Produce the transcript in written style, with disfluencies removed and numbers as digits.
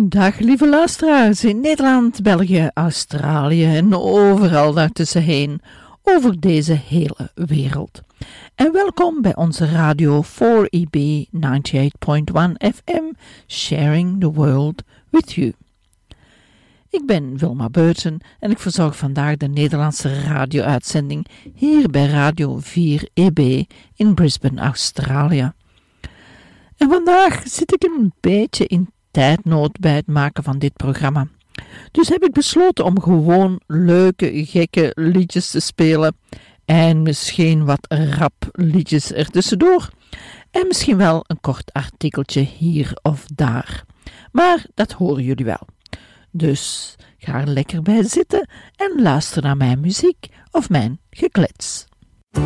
Dag lieve luisteraars in Nederland, België, Australië en overal daartussenheen over deze hele wereld. En welkom bij onze radio 4EB 98.1 FM, sharing the world with you. Ik ben Wilma Beutsen en ik verzorg vandaag de Nederlandse radio-uitzending hier bij Radio 4EB in Brisbane, Australië. En vandaag zit ik een beetje in tijdnood bij het maken van dit programma. Dus heb ik besloten om gewoon leuke, gekke liedjes te spelen en misschien wat rap liedjes ertussendoor. En misschien wel een kort artikeltje hier of daar. Maar dat horen jullie wel. Dus ga er lekker bij zitten en luister naar mijn muziek of mijn geklets.